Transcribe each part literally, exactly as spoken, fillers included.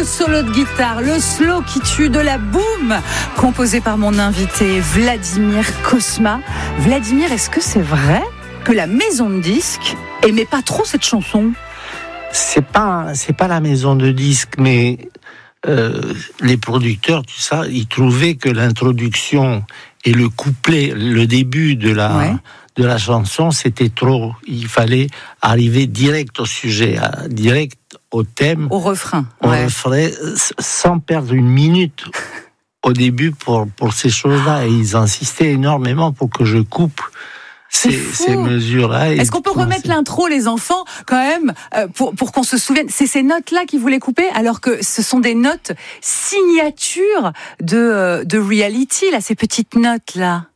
le solo de guitare, le slow qui tue, de la boom, composé par mon invité Vladimir Cosma. Vladimir, est-ce que c'est vrai que la maison de disques aimait pas trop cette chanson? C'est pas, c'est pas la maison de disques, mais euh, les producteurs, tu sais, ils trouvaient que l'introduction et le couplet, le début de la, ouais. de la chanson, c'était trop. Il fallait arriver direct au sujet, direct au thème, au refrain, au ouais. refrain, sans perdre une minute au début pour pour ces choses-là. Et ils insistaient énormément pour que je coupe ces, ces mesures-là. Est-ce qu'on peut remettre c'est... l'intro, les enfants, quand même, euh, pour pour qu'on se souvienne? C'est ces notes-là qu'ils voulaient couper, alors que ce sont des notes signatures de euh, de Reality, là, ces petites notes-là.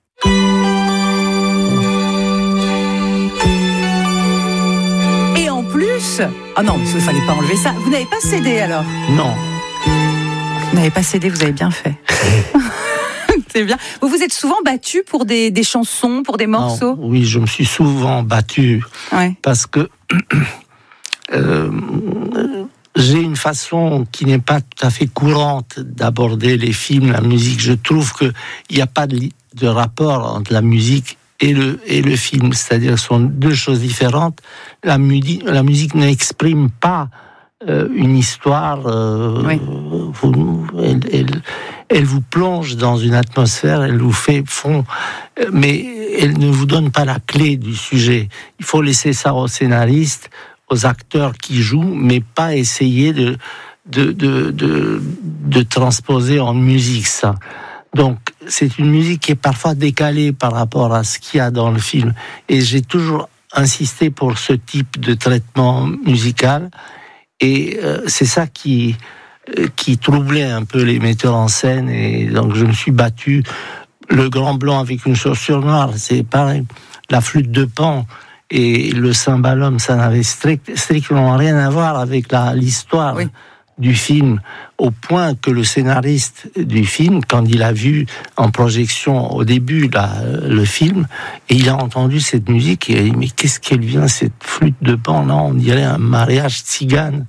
Plus. Ah non, il ne fallait pas enlever ça. Vous n'avez pas cédé alors? Non. Vous n'avez pas cédé, vous avez bien fait. C'est bien. Vous vous êtes souvent battu pour des, des chansons, pour des morceaux? Non, oui, je me suis souvent battu. Ouais. Parce que euh, j'ai une façon qui n'est pas tout à fait courante d'aborder les films, la musique. Je trouve qu'il n'y a pas de, de rapport entre la musique et le, et le film, c'est-à-dire que ce sont deux choses différentes. La musique, la musique n'exprime pas euh, une histoire, euh, oui. vous, elle, elle, elle vous plonge dans une atmosphère, elle vous fait fond, mais elle ne vous donne pas la clé du sujet. Il faut laisser ça aux scénaristes, aux acteurs qui jouent, mais pas essayer de, de, de, de, de transposer en musique ça. Donc, c'est une musique qui est parfois décalée par rapport à ce qu'il y a dans le film. Et j'ai toujours insisté pour ce type de traitement musical. Et euh, c'est ça qui, euh, qui troublait un peu les metteurs en scène. Et donc, je me suis battu. Le grand blanc avec une chaussure noire, c'est pareil. La flûte de Pan et le cymbalum, ça n'avait strict, strictement rien à voir avec la, l'histoire. Oui. Du film, au point que le scénariste du film, quand il a vu en projection au début là, le film, et il a entendu cette musique, il a dit mais qu'est-ce qu'elle vient cette flûte de Pan? Non, on dirait un mariage tzigane.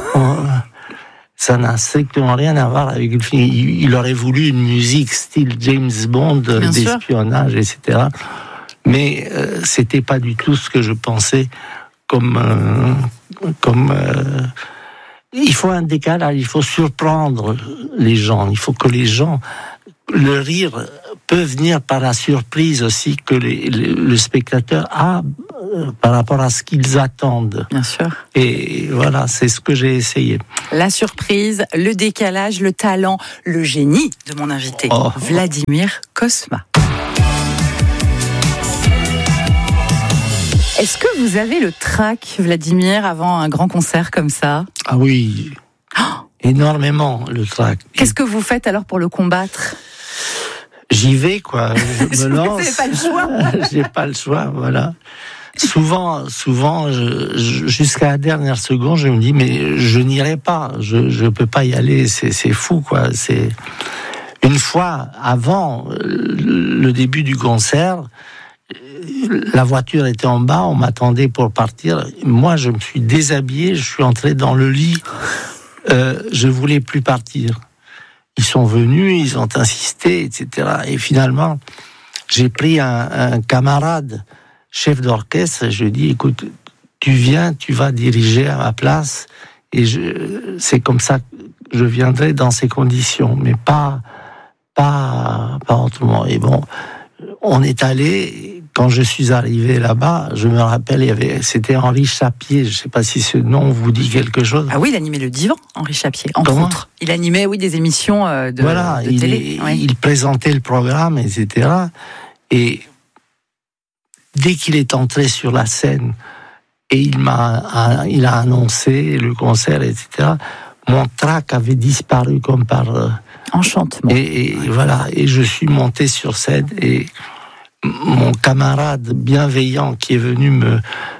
Ça n'a strictement rien à voir avec le film. Il, il aurait voulu une musique style James Bond, bien d'espionnage, sûr. et cetera. Mais euh, c'était pas du tout ce que je pensais comme euh, comme euh, il faut un décalage, il faut surprendre les gens. Il faut que les gens... Le rire peut venir par la surprise aussi que les, les, le spectateur a euh, par rapport à ce qu'ils attendent. Bien sûr. Et voilà, c'est ce que j'ai essayé. La surprise, le décalage, le talent, le génie de mon invité, oh. Vladimir Cosma. Est-ce que vous avez le trac, Vladimir, avant un grand concert comme ça? Ah oui, oh énormément le trac. Qu'est-ce que vous faites alors pour le combattre? J'y vais, quoi. Je me lance. Vous n'avez pas le choix. J'ai pas le choix, voilà. Souvent, souvent, je, je, jusqu'à la dernière seconde, je me dis, mais je n'irai pas. Je, je peux pas y aller. C'est, c'est fou, quoi. C'est une fois avant le début du concert. La voiture était en bas, on m'attendait pour partir. Moi, je me suis déshabillé, je suis entré dans le lit. Euh, je voulais plus partir. Ils sont venus, ils ont insisté, et cetera. Et finalement, j'ai pris un, un camarade, chef d'orchestre, et je lui ai dit, écoute, tu viens, tu vas diriger à ma place, et je, c'est comme ça que je viendrai dans ces conditions, mais pas, pas, pas autrement. Et bon, on est allé. Quand je suis arrivé là-bas, je me rappelle, il y avait, c'était Henri Chapier. Je ne sais pas si ce nom vous dit quelque chose. Ah oui, il animait le Divan, Henri Chapier, entre Comment autres. Il animait, oui, des émissions de, voilà, de il télé. Est, oui. Il présentait le programme, et cetera. Et dès qu'il est entré sur la scène, et il m'a, il a annoncé le concert, et cetera, mon trac avait disparu comme par enchantement. Et, et voilà, et je suis monté sur scène et mon camarade bienveillant qui est venu me,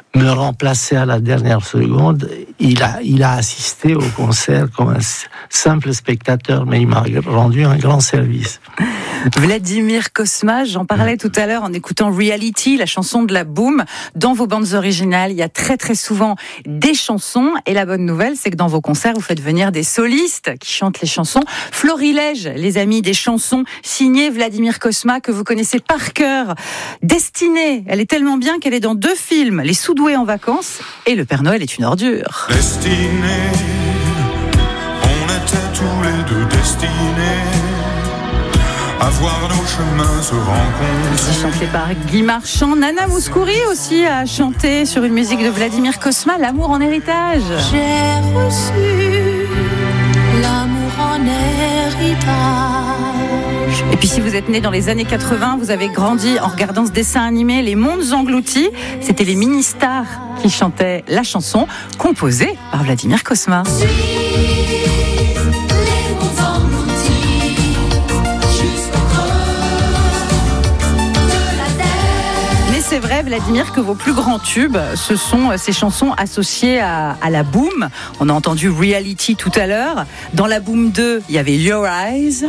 me remplacer à la dernière seconde. Il a, il a assisté au concert comme un simple spectateur, mais il m'a rendu un grand service. Vladimir Cosma, j'en parlais tout à l'heure en écoutant Reality, la chanson de la Boom. Dans vos bandes originales, il y a très très souvent des chansons. Et la bonne nouvelle, c'est que dans vos concerts, vous faites venir des solistes qui chantent les chansons. Florilège, les amis, des chansons signées Vladimir Cosma que vous connaissez par cœur. Destinée, elle est tellement bien qu'elle est dans deux films, Les Soudoués en vacances et Le Père Noël est une ordure. Destinée, on était tous les deux destinés à voir nos chemins se rencontrer. Chanté par Guy Marchand. Nana Mouskouri aussi a chanté sur une musique de Vladimir Cosma, L'amour en héritage. J'ai reçu l'amour en héritage. Et puis si vous êtes né dans les années quatre-vingts, vous avez grandi en regardant ce dessin animé Les Mondes Engloutis. C'était les mini-stars qui chantaient la chanson composée par Vladimir Cosma. C'est vrai, Vladimir, que vos plus grands tubes, ce sont ces chansons associées à, à la Boom. On a entendu Reality tout à l'heure. Dans la Boom deux, il y avait Your Eyes.